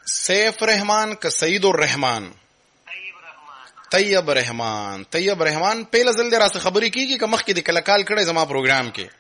سیف رحمان که سعید الرحمان؟ طیب رحمان. طیب رحمان پہلا ځل دې راسه خبرې کیږي که مخکې دې کله کال کړی زما پروګرام کې؟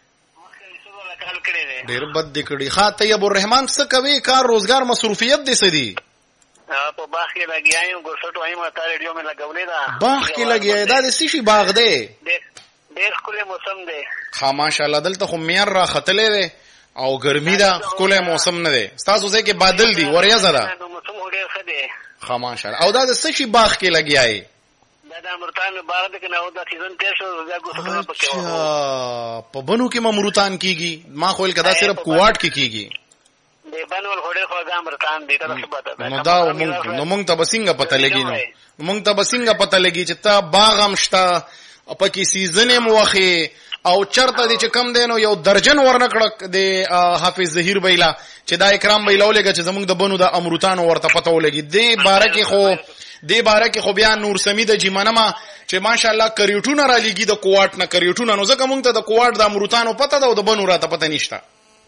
ډېر بد دې کړي. ښه طیب الرحمان څه کوي؟ کار روزګار مصروفیت دې څه دي؟ په باغ کې لګیا یم، ګوسټو وایم تا ریډیو مې لګولې ده. باغ کې لګیا دا د څه شي باغ دی؟ ډېر ښکلی موسم دی. ښه ماشاءالله. دلته خو معیار راختلی دی او ګرمي ده، ښکلی موسم نه دی. ستاسو ځای کې بادل دي، وریځه ده. موسم خو ډېر ښه دی. ښه ماشاءالله. او دا د څه شي باغ کې لګیا یې؟ دا د امرتان باغ دی، که نه او دا سیزن تېر شو بیا ګوسټونه پکې وو. اچھا په بنو کې امرتان کیږي؟ ما خو ویل که دا صرف کوواټ کې کیږي. د بنول خو ډېر خواږه امرتان دی. نو دا نو مونږ ته به څنګه پته لګي؟ نو مونږ ته به څنګه پته لګي چې ته باغ هم شته، پکې سیزن هم وخې او چرته دی چې کم دی نو یو درجن ورنکړه د حافظ ظهیر بیلا چې دا اکرام بیلا ولګه چې زمونږ د بنو د امرتانو ورته پته ولګي. دې باره کې خو بیا نور سمی د جیمنما چې ماشاءالله کریټونه را لګي د کوواټ نه کریټونه، نو ځکه مونږ ته د کوواټ د امرتانو پته ده او د بنو راته پته نشته.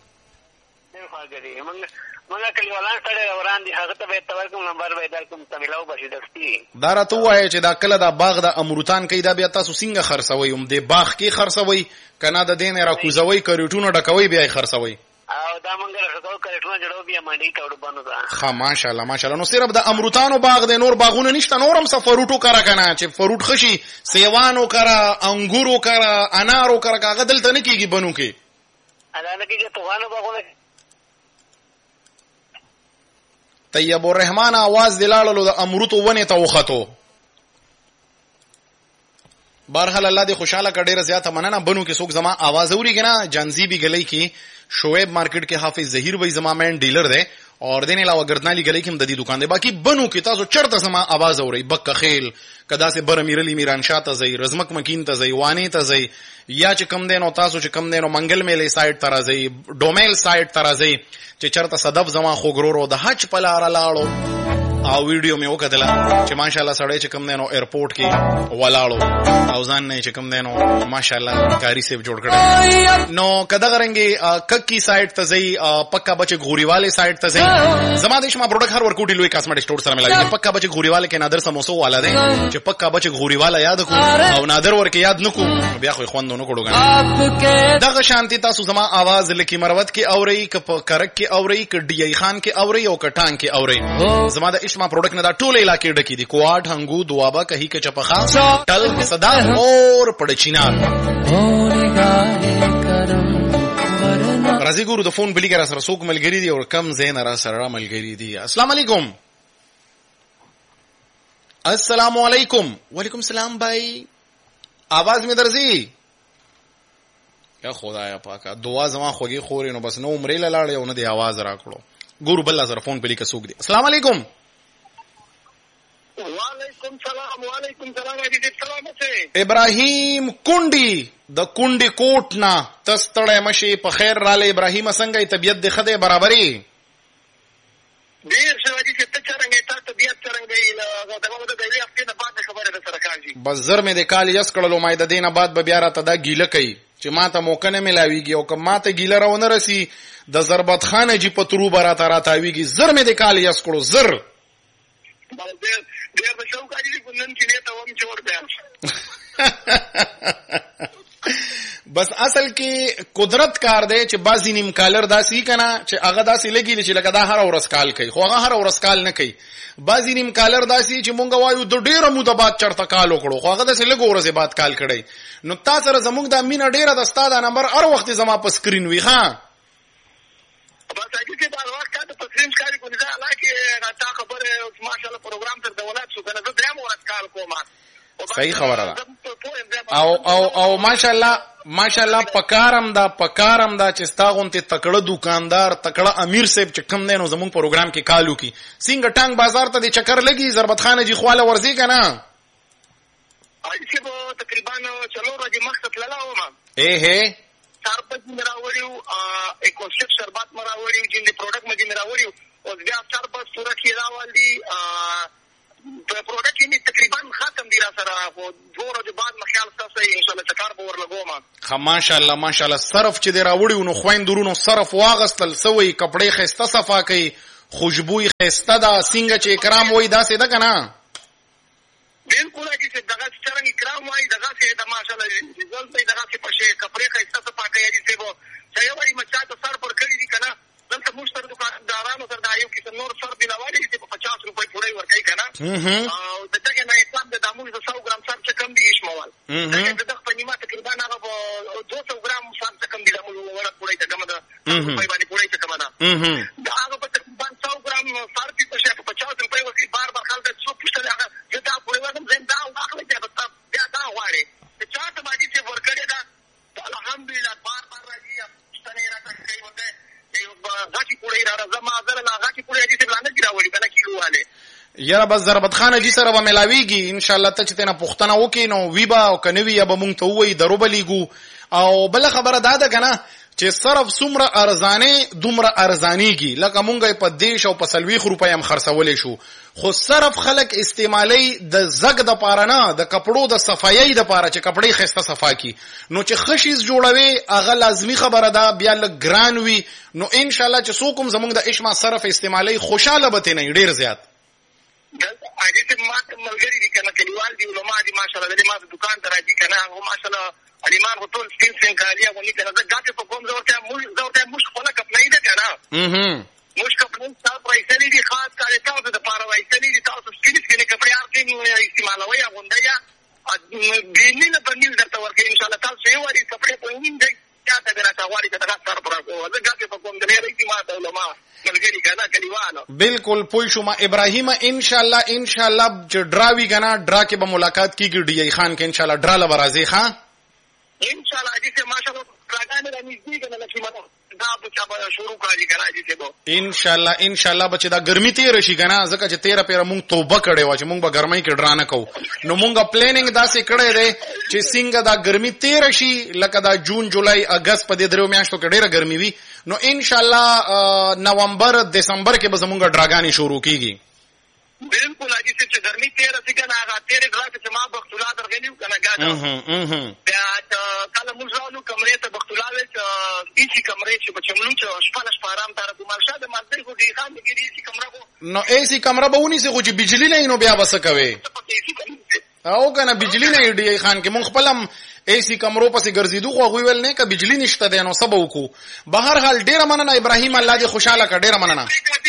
مونږه کلیوالان سره وران دي، هغه ته به تورکم نمبر به درکم تملاو بشي دستی. دا راته وایي چې دا کله دا باغ د امرتان کوي دا بیا تاسو څنګه خرڅوي؟ هم دې باغ کې خرڅوي کنه د دین را کوزوي کریټونه ډکوي بیا یې خرڅوي؟ او دا مونږ راځو کریټونه جوړو بیا منډي ته وړو دا. ښه ماشاءالله ماشاءالله. نو صرف د امرتانو باغ دی، نور باغونه نشته؟ نورم څه فروټو کرا کنه چې فروټ خشي، سیوانو کرا، انګورو کرا، انارو کرا، هغه دلته نه کیږي بنو کې؟ ادا نه کیږي توغانو باغونه. طیب الرحمن आवाज دلالو د امرتو ونه ته وختو. بهرحال الله دې خوشاله کړي. ډیره زیاته مننه. بنو کې څوک زما आवाज اوري کنه؟ جانزيبي گلی کې شعیب مارکیټ کې حافظ ظهیر وای زما مین ډیلر دی اور دین علاوه ګردنالی گلی کې هم د دې دکان دی. باقي بنو کې تاسو چرته زما आवाज اوري، بک خیل کدا سه برمیرلی میران شاته زئی، رزمک مکین ته زئی، وانی ته زئی، یا چې کم دینو تاسو چې کم دینو منګل میلې سایت ته راځي، ډومیل سایت ته راځي چې چرته صدف زما خوګرورو د حج په لار لاړو او ویډیو مې وکړه چې ماشاءالله سړی چې کم دینو ایرپورټ کې ولاړو او ځان نه چې کم دینو ماشاءالله کاری سیف جوړ کړی. نو کدا غرنګي ککی سایت ته زئی، پکا بچ غوريواله سایت ته زئی. زما د شما پروډکټ هر ورکوټي لوی کاسمیټک سٹور سره ملاوي. پکا بچ غوريواله کې نادر سموسو والا دی چې پکا بچ غوريواله یاد کو او نادر ورکه یاد نکو بیا خو خوندو نه کړو غن. دغه شانتي تاسو زما आवाज لکی مروت کې اوري، ک په کرک کې اوري، ک ډي اي خان کې اوري او کټان کې اوري. زما د اشما پروډکټ نه دا ټول علاقې ډکې دي. کوواټ، هنګو، دوابا، کہی کې چپخا، ټل، صدا اور پړچینار. راځي ګورو د فون بلی کرا سره څوک ملګری دي او کم زین را سره ملګری دي. السلام علیکم. السلام علیکم. وعلیکم السلام بھائی. आवाज می درځي؟ یا خدایا پاکه دعا زما خوږی خوري نو بس نو عمرې لاړې او نه دی आवाज راکړو. ګورو بل سره فون بلی کا څوک دي. السلام علیکم. وعلیکم سلام. وعلیکم سلام. دې سلام ابراهیم کونډي د کونډي کوټ نه تستړې مشي په خیر رااله. ابراهیم څنګه طبيعت د خده برابرۍ؟ ډیر شوی چې ته څنګه ته طبيعت څنګه یې دغه د دې هفته نه بعد خبره ده سره کاږي. بس زر مې د کال یس کړلو مې د دینه بعد به بیا راته دا ګیله کوي چې ماته موقع نه ملاويږي او که ماته ګیله راونه رسی د ضربت خانه جی پترو براته راتاويږي. زر مې د کال یس کړو زر. ډیر به شو کاږي په نن کې نه ته وم چې ور بیا. بس اصل کې قدرت کار دی چې بازی نیم کالر داسي کنه چې هغه داسي لګي چې لکه دا هر ورځ کال کوي، خو هغه هر ورځ کال نه کوي. بازی نیم کالر داسي چې مونږ وایو د ډیره موده بعد چرته کال وکړو، خو هغه داسي لګ ورځې بعد کال کړي. نو تاسو سره زموږ د مینا ډیره د استاد نمبر هر وخت زما په سکرین وی. ها بس اګه چې دا وخت ته په سکرین کاری کوي دا علاقه تا خبره ماشاءالله پروګرام تر دولت شو کنه زه دریم ورځ کال کوم. صحیح خبره ده. او ماشاءالله پکارم دا چې ستاغونته تکړه دکاندار تکړه امیر صاحب چې کم نه نو زمون پروګرام کې کالو کی سنگ ټانګ بازار ته د چکر لګي ضربت خانه جی خواله ورزي کنه. چې تقریبا 4 ورځې مخکې تللا وم. چار پنځه مراوړیو اکوشپ شربات مراوړیو چې د پروډکټ مې مراوړیو او بیا چار پنځه پورا کیراوال دي په پروډکټ کې تقریبا ختم دي را سره خو 2 ورځې بعد مخیال تاسو ان شاء الله چکر به ورلګوم. ماشاءالله صرف چې دی راوړیو نو خويندورونو صرف واغستل سوی کپڑے خسته صفا کوي خوشبوئی خسته دا څنګه چې اکرام وای دا سیده کنه بالکل چې دغه څنګه اکرام وای دغه چې د ماشاءالله رزلټ دی دغه چې پښې کپڑے خسته څه پاکه یې چې وو چې وایي مچا ته سر پر کړی دي کنه دلته مشتر دکاندارانو سره دا یو کې نور سر دی لوالي چې په 50 روپۍ پورې ورکړي کنه او دغه نه اسلام د دامو د 100 ګرام سر چې کم دي شموال دغه په نیمه تقریبا هغه 200 ګرام سر چې کم دي دامو ورکړي پورې ته کومه ده په باندې پورې ته کومه ده دا هغه په تقریبا 100 ګرام سر چې په 50 روپۍ ورکړي بار بار خلک څو پښتنه هغه دا پورې وادم زم دا واخلې چې بیا دا غواړي چې چاته باندې چې ورکړي دا الحمدلله بار بار راځي پښتنه راته کوي وته غاټي پورې راځه ما زره لا غاټي پورې چې بلانه ګراوړي کنه کیلو والے یاره بس ضربت خان جی سره به ملاویږي ان شاء الله ته چې تنه پښتنه وکي نو ویبا او کنوي یا به مونږ ته وای دروبلیګو او بل خبره دا ده کنه چې صرف څومره ارزانه دومره ارزانيږي لکه مونږه په دیش او په 30 روپۍ هم خرڅولې شو خو صرف خلک استعمالي د زګ د پاره نه د کپړو د صفایي د پاره چې کپړې خسته صفا کی نو چې خشیز جوړوي هغه لازمی خبره ده بیا لګران وي نو ان شاء الله چې څوک زمونږ د اشما صرف استعمالي خوشاله بته نه ډیر زیات اجي ته ما ملګری دي کنه کلیوال دي علماء دي ماشاءالله د ما دکان ته راځي کنه هغه ماشاءالله الیمان هو ټول سپین کالیا ونی کنه دا ګاټه په کوم زورته مش خلک خپلای ده کنه مش کپړې صاحب راځي دي خاص کار تاسو د پاره راځي دي تاسو سپین کپړې ارتي استعمالوي غونډیا دینه بنیل درته ورکه ان شاء الله تاسو یې وری کپړې په وین دی چاته درته وری ته دا سر پر او دا ګاټه په کوم دی راځي ما ته علماء ملګری کنه کلیوالو بالکل پوه شو ما ابراهیم ان شاء الله چې ډراوی کنه ډرا کې به ملاقات کیږي ډی خان کې ان شاء الله ډرا لورازي ښا ان شاء الله دې ماشاءالله راګانې رانیږي کنه لکه ماته دا بچا به شروع کړی کنه دې ته ان شاء الله بچ دا ګرمي تیر شي کنه ځکه چې 13 پیر مونږ توبه کړې و چې مونږ به ګرمۍ کې ډرانه کوو نو مونږه پلانینګ داسې کړې ده چې څنګه دا ګرمي تیر شي لکه دا جون جولای اگست په دې درو میاشتو کې ډېره ګرمي وي نو ان شاء الله نومبر دسمبر کې به زمونږه ډراګانی شروع کیږي بالکل اجي چې ګرمي تیر شي کنه هغه تیر غلط چې ما بختولا درغلیو کنه ګاډه بیا کله موږ راو کمرې ته بختولا وې چې کمرې چې بچمنو چې شپه آرام تر د مرشد د مالدې کو دی خان دې چې کمره کو نو ایسی کمره به ونی سي خو چې بجلی نه نو بیا وسه کوي او کنه بجلی نه دی خان کې مونږ خپلم ایسی کمرو پسې ګرځیدو خو ویل نه ک بجلی نشته دی نو سبا وکړو بهر حال ډیره مننه ابراهیم الله دې خوشاله کړ ډیره مننه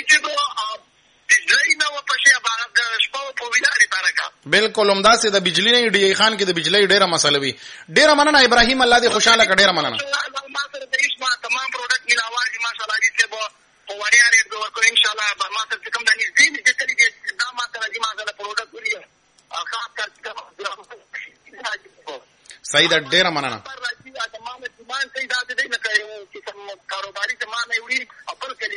بالکل همدا سي د بجلی نه ډی خان کې د بجلی ډیره مسله وي ډیره مننه ابراهیم الله دې خوشاله کړ ډیره مننه ما سره د اسما تمام پروډکټ ملاوار دي ماشاءالله دې څه په وړیا ریټ به ورکو ان شاء الله ما سره کوم دانی زین دې کلی دې دا ما سره دې ما سره پروډکټ وري خاص کر صحیح ده ډیره مننه تمام ځمان صحیح ده دې نه کوي چې کوم کاروباري ځمان نه وړي خپل کلی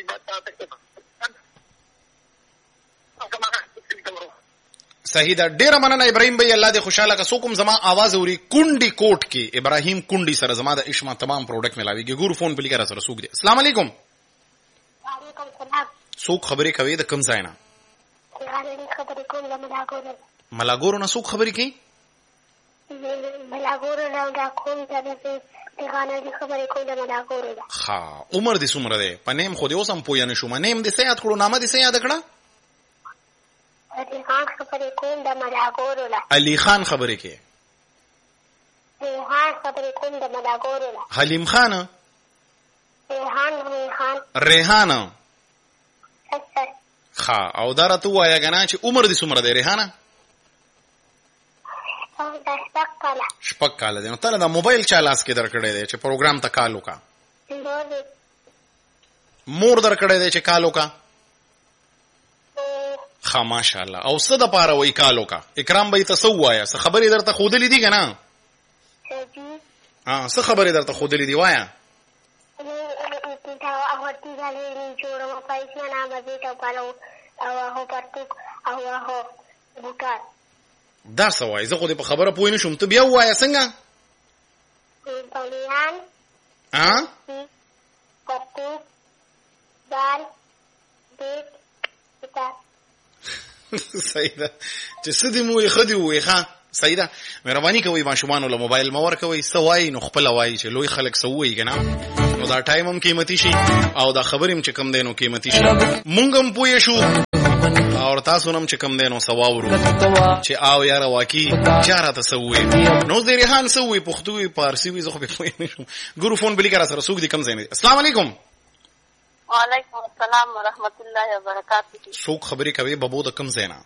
صحیح ده ډیره مننه ابراهیم بھائی الله دې خوشاله کا سو کوم زما आवाज اوري کونډي کوټ کې ابراهیم کونډي سره زما د اشما تمام پروډکټ ملاويږي ګور فون پلی کرا سره سوق دي السلام علیکم وعلیکم السلام سوق خبرې کوي د کم ځای نه خبرې کوم له ملاګورو نه سوق خبرې کوي ملاګورو نه دا کوم ځای غانه دي خبرې کوم له ملاګورو ها عمر دې څومره ده پنیم خو دې اوسم پوی نه شوم نیم دې سیاد کړو نامه دې سیاد کړه علي خان خبرې کوم د ملاګورو لا علي خان خبرې کې ریحان خبرې کوم د ملاګورو لا حلیم خان ریحان ها او درته وایا غنا چې عمر دې څومره دی ریحانه شپږ کاله دی نو ته دا موبایل چا لاس کې درکړې دی چې پروګرام ته کال وکا مور درکړې دی چې کال وکا خا ماشاءالله او څه د پاره وای کال وکا اکرام به تاسو وایا څه خبرې درته خودلې دي کنه څه خبرې درته خودلې دي وایا دا سوای زه خو دې په خبره پوه نه شوم ته بیا وایا څنګه صحیح ده چې سدي مو خدي وي ښا صحیح ده مهرباني کوي ماشومان له موبایل مور کوي سوای نو خپل وای چې لوی خلک سوي کنه نو دا ټایم هم قیمتي شي او دا خبرې هم چې کم دی نو قیمتي شي. مونږ هم پوه شو او تاسو هم چې کم دی نو سواورو چې او یاره واقعي چا راته څه ووایي. نو د ریحان څه ووایي، پښتو وي، پارسي وي، زه خو پوه نه شوم. ګورو فون بلی کرا سره څوک دي کم ځای نه. السلام علیکم. وعلیکم السلام ورحمت الله وبرکاته. څوک خبرې کوي بابو د کم ځای نه؟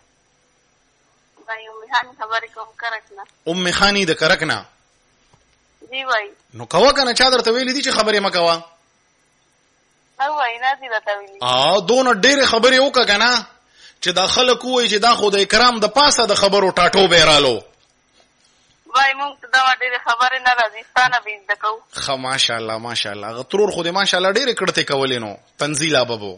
ام خانی خبرې کوم کرکنه. ام خانی د کرکنه. جی وای. نو کوا کنه چا درته ویلي دي چې خبرې مکوا؟ نو وای نه دي درته ویلي. دونه ډېرې خبرې وکړه کنه چې دا خلک وایي چې دا خو د کرام د پاسه د خبرو ټاټو به رالو. وای مونږ ته دا ډېرې خبرې نه راځي، ستانه به زده کوو. ښه ماشاءالله ماشاءالله. هغه ترور خو دې ماشاءالله ډېرې کړتې کولې نو تنزیلا ببو.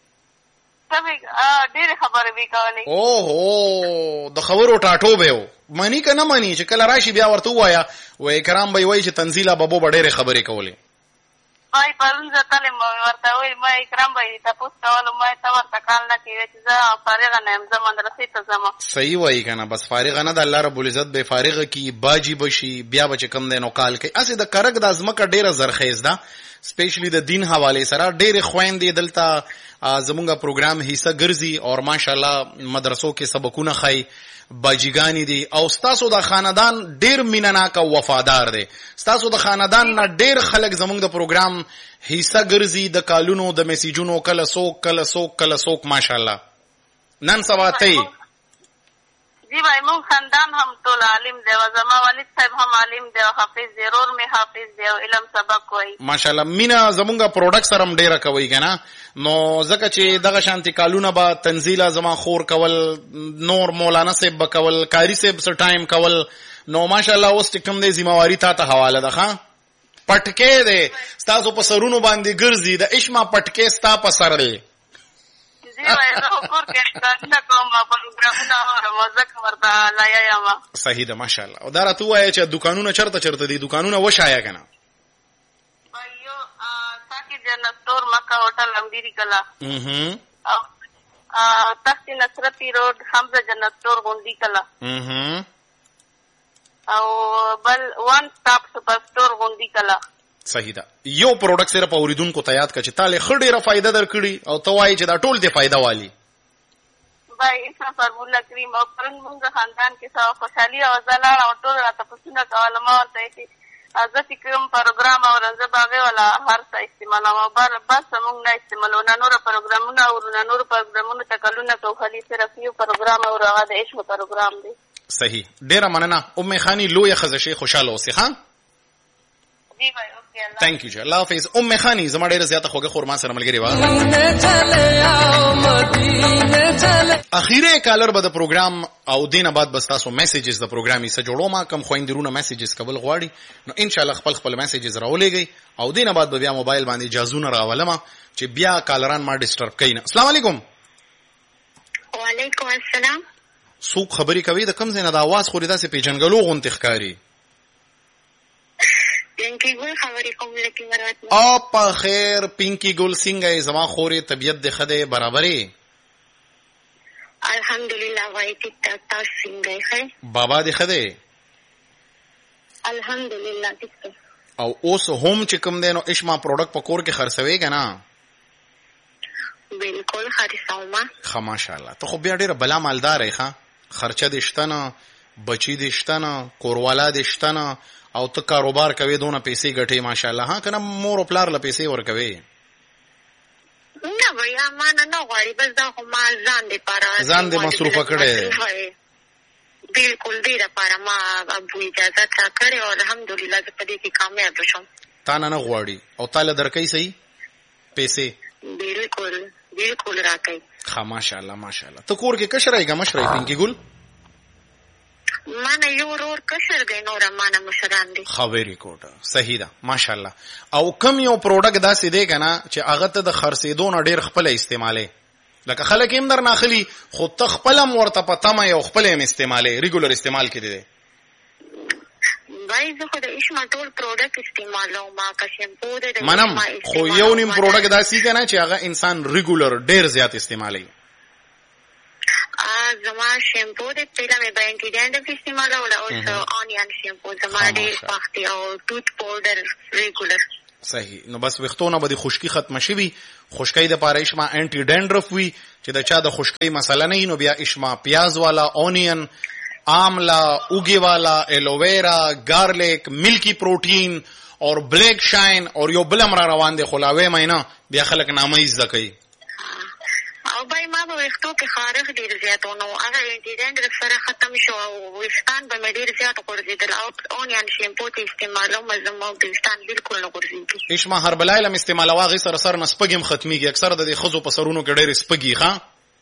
ډېرې خبرې به کولې. اوهو د خبرو ټاټو به و. منی که نه منی چې کله راشي بیا ورته ووایه وایي کرام به یې وایي چې تنزیلا ببو به ډېرې خبرې کولې. وای پرون زه تلم ورته وایي ما اکرام به یې تپوس کولو، ما ته ورته کال نه کوي چې زه فارغه نه یم، زه مدرسې ته ځم. صحیح وایي که نه، بس فارغه نه ده، الله ربالعزت به فارغه کي، باجي به شي، بیا به چې کم دی نو کال کوي. هسې د کرک دا ځمکه ډېره زرخیز ده، سپیشلی د دین حوالې سره ډېرې خویندې دلته زمونږ پروګرام حصہ ګرځي او ماشاءالله مدرسو کې سبقونه ښایي، باجیګانی دي او ستاسو د خاندان ډېر مینناک او وفادار دی. ستاسو د خاندان نه ډېر خلک زمونږ د پروګرام حصہ ګرځي، د کالونو د میسیجونو، کله څوک کله څوک کله څوک ماشاءالله. نن سبا ته جی بھائی مونږ خاندان هم ټول عالم دی او زما والد صاحب هم عالم دی او حافظ دی، رور می حافظ دی او علم سبق وایي ماشاءالله. مینا زمونږ پروډکټ سره هم ډېره کوي که نه، نو ځکه چې دغه شانتي کالونه به تنزیله زما خور کول، نور مولانا صاحب به کول، قاري صاحب سره ټایم کول، نو ماشاءالله اوس چې کوم دی ذمہواري تا ته حواله ده. ښه پټکې دی ستاسو په سرونو باندې ګرځي، د اشما پټکې ستا په سر دی. صحیح ده ماشاءالله. او دا راته ووایه چې دکانونه چرته چرته دي، دکانونه وشایه که نه؟ ساقي جنت ستور مکه هوټل امبیری کلا، تخت نصرتی روډ حمزه جنت ستور غونډی کلا، او بل وان سټاپ سپر ستور غونډی کلا. صحیح ده. یو پروډکټ صرف اوریدونکو ته یاد کړه چې تاله خړ ډیره فائدہ درکړي او ته وایي چې دا ټول دې فائدہ والی. بای اسلام فارمولا کریم او پرون موږ خاندان کې سوا خوشحالي او زلاله او ټول راته پسونه کول، ما ورته چې ازتی کوم پروګرام او رنځ باغې ولا هر څه استعمالوم، بس موږ نه استعمالو، نه نور پروګرامونه او نه نور پروګرامونه تکلونه کو، خالي صرف یو پروګرام او هغه د عشق پروګرام دی. صحیح. ډیره مننه ام خانی، لوی خزشه خوشاله اوسې. ها جی بھائی تhank you جی، الله حافظ. ام خانی زما ډیره زیاته خوږه خورما سره ملګری و. اخیره کالر به د پروګرام او دینه بعد بس تاسو میسیجز د پروګرام یې سجوړو ما کم خويندرونه میسیجز کول غواړي نو ان شاء الله خپل میسیجز راولېږي او دینه بعد به بیا موبایل باندې اجازهونه راولم چې بیا کالران ما ډیسټرب کین. السلام علیکم. وعلیکم السلام. څوک خبرې کوي د کم ځای نه؟ د आवाज خو داسې پیژنګلو غونډه ښکاری. پینکی ګل خبرې کوم لکه ورته. او په خیر پینکی ګل څنګه زما خوري طبيعت د خده برابرې؟ الحمدلله وای ټیک ټاک. تاسو څنګه ښه؟ بابا د خده الحمدلله ټیک ټاک. او اوس هم چې کوم دینو اشما پروډکټ په کور کې خرڅوي کنه؟ بالکل خرڅوم. ښه ماشاءالله. ته خو بیا ډیره بلا مالدار ښه، خرچه دې شته نه، بچی دې شته نه، کوروالا دې شته نه او ته کاروبار کوي، دونه پیسې ګټې ماشاءالله. ها کنه مور او پلار له پیسې ورکوي؟ نه بیا ما نه غواړي، بس دا خو ما ځان دې پاره ځان دې مصروفه کړې. بالکل دې لپاره ما ابو اجازه راکړې او الحمدلله زه په دې کې کامیاب شوم. تا نه غواړي او تعالی درکې صحیح پیسې؟ بالکل بالکل راکې. ښه ماشاءالله ماشاءالله. ته کور کې کشرای کا مشرای پینکی ګل؟ مانه یو ورور کشر دی، نور مانه مشران دي. خبرې کوټه صحیح ده ماشاءالله. او کم یو پروډکټ داسې دی کنه چې هغه ته د خرڅېدو نه ډېر خپل استعمالي، لکه خلک هم در ناخلي خو ته خپل هم ورته پته ما یو خپل هم استعمالي، ریګولر استعمال کړي دي. وای زه خو د اشما ټول پروډکټ استعمالوم، ما که شیمپو دی منم، خو یو نیم پروډکټ داسې کنه چې هغه انسان ریګولر ډېر زیات استعمالي. زما شیمپو د پیله مې باندې ډېر استعمالول او اونین شیمپو زما ډېر وخت او ټوت پاوډر ریګولر. صحیح. نو بس وختونه به د خشکی ختم شي. خشکی د پاره اشما انټي ډینډرف وي چې د چا د خشکی مسله نه نو بیا اشما پیاز والا، اونین، آملا، اوگی والا، ایلوویرا، گارلک، ملکی پروٹین اور بلیک شاین اور یو بل امر روان دي خلاوي مینه بیا خلک نامه یې ځکې. او بای ما به وختو کې خارخ ډیر زیاتونه هغه انټیډنټ سره ختم شو او وستان به ډیر زیات ورزیدل او اونین شیمپو ته استعمالو مزمو د وستان بالکل نه ورزیږي. اشما هربلای لم استعمال واغې سره سر نسپګم ختميږي. اکثر د خزو په سرونو کې ډېر سپګي ښا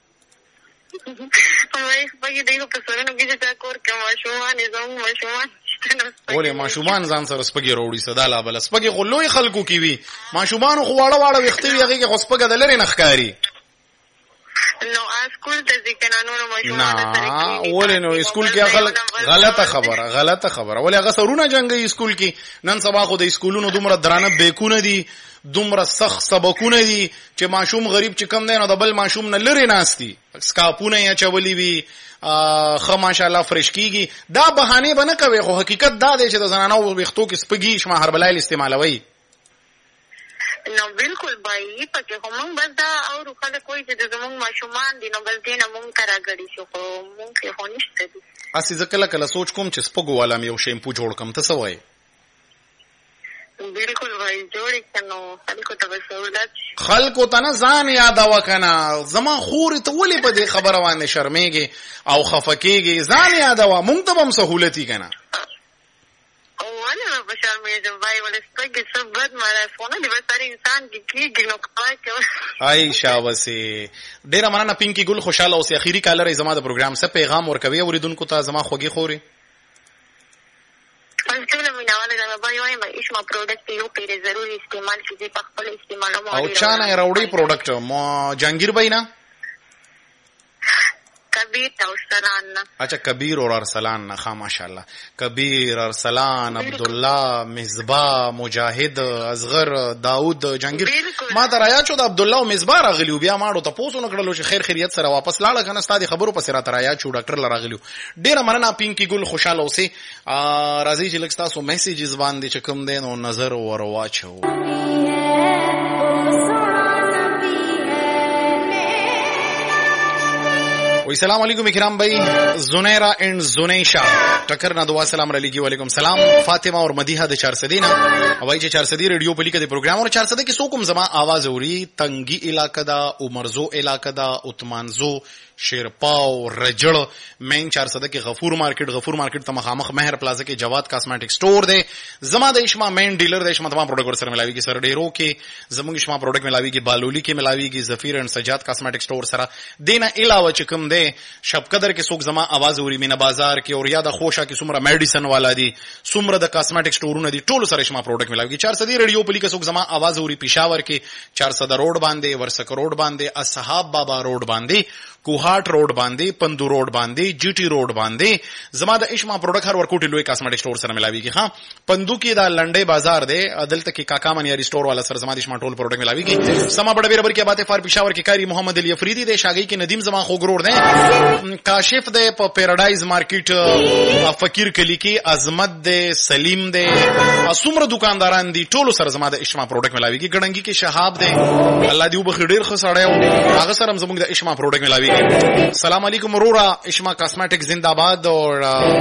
وای سپګي دیو په سرونو کې چې کور کې ماشومان زمو ماشومان ولې ماشومان ځان سره سپګي وروړي صدا لا بل سپګي غلوې خلکو کې وي ماشومان خو واړه واړه وختي هغه کې غسپګه د لری نخکاری نو اسکول ته ځکه نو ماشومان سره کې ولې نو اسکول کې غلطه خبره ولې هغه سرونه جنگي اسکول کې نن سبا خو د اسکولونو دومره درانه بیکونه دي دومره سخت سبقونه دي چې ماشوم غریب چې کم دی نو د بل ماشوم نه لری ناشتي سکاپونه یا چولي وي خو ماشاءالله فرش کیږي. دا بهانه بنه کوي خو حقیقت دا دی چې د زنانو وختو کې سپګي شمه هربلای استعمالوي. نو بالکل بای پکې هم بس دا او خلک کوئی چې د زمونږ ماشومان دي نو بس دې نه مونږ کرا غړي شو خو مونږ کې هو نشته دي. اسی ځکه کله سوچ کوم چې سپګو والا مې یو شیمپو جوړ کم ته سوای. بالکل وای جوړی کنو خلکو ته نه ځان یاد وکنه زما خور ته ولې په دې خبره باندې شرمېږي او خفکیږي ځان یاد وا مونږ ته هم سہولتي کنه او ولې په شرمېږم وای ولې سپګي سب بد ماره فونه دی بس انسان کیږي نو کوي ای شاوسي ډیر مننه پینکی ګل خوشاله اوسې اخیری کالر زما د پروګرام څخه پیغام ورکوي اوریدونکو ته زما خوږی خوري اشما پروڈکٹ یو پیره ضروری استعمال کیجیے خپل استعمالو او چانه راوړي پروډکټ مو جهانگیر بھائی نا کبیر ارسلان اچھا کبیر اور ارسلان نا ماشاءالله کبیر ارسلان عبدالله مصباح مجاهد اصغر داود جهانگیر ما ترایا چود عبدالله او مصباح راغلیو بیا ماړو ته پوسو نکړلو چې خیر خیریت سره واپس لاړه کنه ستاسو خبرو پسې را ترایا چو ډاکټر لراغلیو ډیره مننه پینکی ګل خوشاله اوسې راځي چې لکه تاسو میسیجز باندې چې کوم دین او نظر ور واچو. السلام علیکم اکرام بھائی زنیرا اینڈ زنیشا ټکر نه دعا سلام علیکم وعلیکم سلام فاطمه اور مدیحه د 400 نه وای چې 400 ریډیو په لیکه د پروګرام اور 400 کې سو کوم زما आवाज اوري تنګي علاقہ دا عمرزو علاقہ دا عثمانزو شیرپاو رجړ مین 400 کې غفور مارکیټ ته مخامخ مهر پلازا کې جواد کاسمیټک سٹور دی زما د اشما مین ډیلر د اشما تمام پروډکټ سره ملاوي کې سر ډیرو کې زموږ اشما پروډکټ ملاوي کې بالولی کې ملاوي کې زفیر اند سجاد کاسمیټک سٹور سره دینه علاوه چې کوم دی شب قدر کې څوک زما आवाज اوري مینا بازار کې اور یاد خوشا کې سمره میډیسن والا دي سمره د کاسمیټک سٹورونه دي ټول سره اشما پروډکټ ملاوي کې 400 ریډیو په لیکه څوک زما आवाज اوري پېښور کې 400 روډ باندې ورسک روډ باندې اصحاب بابا روډ باندې کوهاټ روډ باندې پندو روډ باندې جی ټی روډ باندې زما د اشما پروډکټ هر ورکوټي لوی کاسمیټک سٹور سره ملاوي کې ها پندو کې دا لنډي بازار دی عدالت کې کاکا منیاری سٹور والا سره زما د اشما ټول پروډکټ ملاوي کې سما بڑا بیربر کې باتیں فار پېښور کې کاری محمد علی افریدی دی شاګي کې ندیم زما خوګرور دی کاشف دی په پیراډایز مارکیټ فقیر کلی کې عظمت دی سلیم دی اسمره دکانداران دي ټول سره زما د اشما پروډکټ ملاوي کې ګډنګي کې شهاب دی الله دی وبخ ډیر خسړیو هغه سره زموږ د اشما پروډکټ ملاوي السلام علیکم اورورا اشما کاسمیٹک زندہ باد اور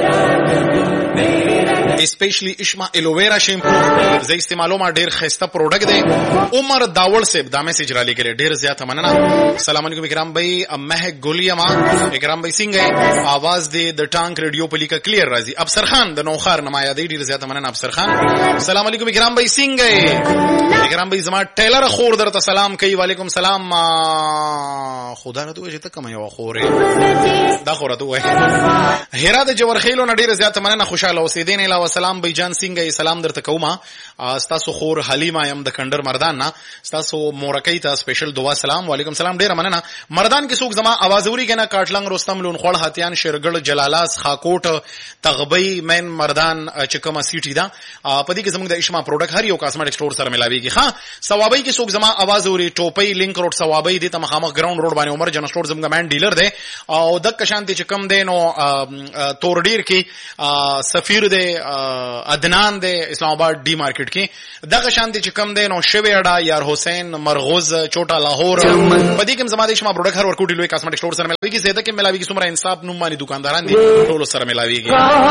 اسپیشلی اشما ایلوویرا شیمپو زه استعمالو ما ډیر خسته پروډکټ دی عمر داول صاحب دا میسج را لګره ډیر زیات مننه السلام علیکم اکرام بھائی مهک ګولیا ما اکرام بھائی څنګه आवाज دی د ټانک ریډیو په لیکه کلیر راځي افسر خان د نوخار نمایا دی ډیر زیات مننه افسر خان السلام علیکم اکرام بھائی څنګه اکرام بھائی زما ټیلر خور درته سلام کوي وعلیکم سلام خدا نه دوی چې کوم یو خوره دا خوره دوی هرا د جوړخیلو نډیر زیات مننه خوشاله اوسیدین علاوه سلام بھائی جان سنگه سلام درته کومه تاسو خور حلیمه يم د کندر مردان نه تاسو مورکې ته سپیشل دعا سلام وعلیکم سلام ډیر مننه مردان کې څوک زما आवाज اوري کنه مینا کاټلنګ رستم لونخوړ هاتیان شیرګل جلالاس خاکوټ تغبی مین مردان چې کومه سیټی دا پدې کې زموږ د اشما پروډکټ هر یو کاسمیټک سٹور سره ملاويږي. ها ثوابي کې څوک زما आवाज اوري ټوپۍ لینک روډ ثوابي دي ته مخامخ ګراوند روډ باندې عمر جن سٹور زموږ مین ډیلر دی او د کشانتي چې کم دی نو تورډیر کې سفیر دی عدنان دی اسلام آباد डी मार्केट کې دغه شانتي چې کم دی نو شویډا یار حسین مرغوز چوټا لاهور پدې کې زما د اشما پروډکټ هر ورکوټي لوی کاسمیټک سٹور سره ملاويږي زیاده کې ملاويږي سمره انصاف نوم باندې دکانداران دي ټول سره ملاويږي.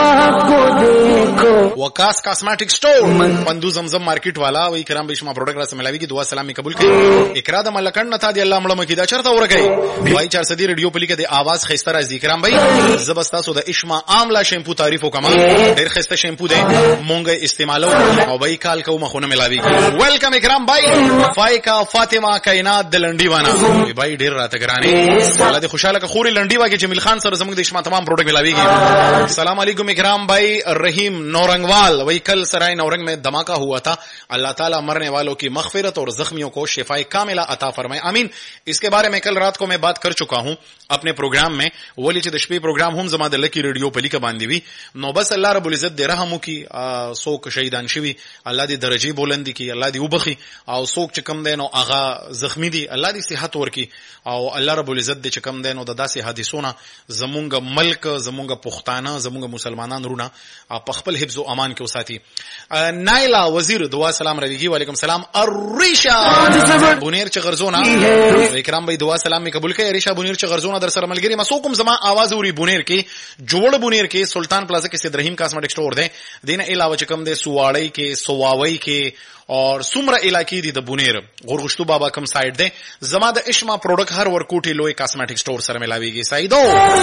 وکاس کاسمیټک سٹور پندو زمزم مارکیټ والا وای کرام به اشما پروډکټ را سره ملاويږي. دعا سلام قبول کړئ. اقرا د ملکن نه تا دی الله مړه مکی دا چرته ورګي وای 400 ریډیو پلی کې د आवाज خيسته راځي کرام بھائی زبستاسو د اشما عامله شیمپو تعریف وکما ډېر خيسته شیمپو دی مونږه استعمالو او بای کال کو مخونه ملاويږي. ویلکم اکرام بھائی فایکا فاطمه کائنات د لنډي وانا بای ډېر راته ګرانه الله دې خوشاله کا خوري لنډي واګي جمیل خان سره زموږ د اشما تمام پروډکټ ملاويږي. السلام علیکم اکرام بھائی رحیم نورنگوال वही कल सराय नौरंग में धमाका हुआ था. अल्लाह ताला मरने वालों की मगफिरत और जख्मियों को शिफाए कामिला अता फरमाए आमीन. इसके बारे में कल रात को मैं बात कर चुका हूं अपने प्रोग्राम में वो लीजिए दशपी प्रोग्राम हम जमा दल्ले की रेडियो पली का बांधी हुई नो बस अल्लाह रब्बुल इज्जत दे रहमु की सोक शहीदान शिवी अल्लाह दी दर्जे बुलंदी की अल्लाह दी उबखी और सोक चकम दे नो आगा जख्मी दी अल्लाह दी सेहत वर की और अल्लाह रब्बुल इज्जत दे चकम दे नो ददा से हादिसोना जमुंगा मल्क जमुंगा पुख्ताना जमुंगा मुसलमानान रूना पखपल हिफ्ज व अमान के साथी नाइला वजीर दुआ सलाम रवीगी वालेकुम सलाम. अरिशा बुनेर चगरजोना इकराम भाई दुआ सलाम में कबूल के. अरिशा बुनेर चगरजोना दर सर मलगिरी मसूकुम जमा आवाज उरी बुनेर के जोड़ बुनेर के सुल्तान प्लाजा के सिद्ध रहीम कास्मेटिक स्टोर दे दिन इलावा चकम दे सुवाड़ई के सोवावई के और सुमरा इलाकी दी द बुनेर गुरगुश्तू बाबा कम साइड दे जमा द इश्मा प्रोडक्ट हर वर्कूटी लोए कास्मेटिक स्टोर सर मिलावीगी. साइदो